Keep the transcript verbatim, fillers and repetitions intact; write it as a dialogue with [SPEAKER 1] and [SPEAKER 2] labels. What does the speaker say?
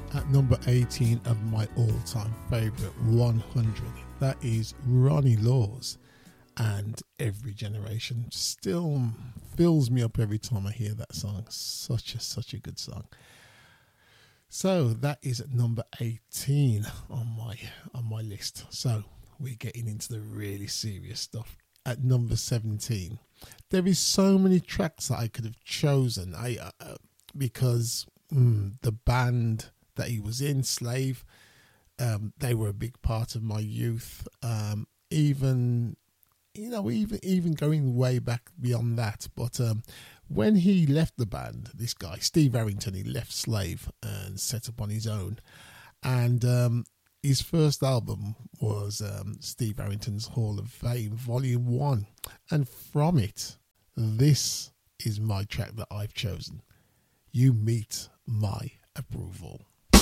[SPEAKER 1] At number eighteen of my all-time favourite one hundred, that is Ronnie Laws and Every Generation. Still fills me up every time I hear that song. Such a such a good song. So that is at number eighteen on my on my list. So we're getting into the really serious stuff. At number seventeen, there is so many tracks that I could have chosen. I uh, because mm, the band that he was in, Slave, um, they were a big part of my youth. Um, even you know, even even going way back beyond that. But um, when he left the band, this guy Steve Arrington, he left Slave and set up on his own, and um, his first album was um, Steve Arrington's Hall of Fame, Volume One, and from it, this is my track that I've chosen. You Meet My Approval.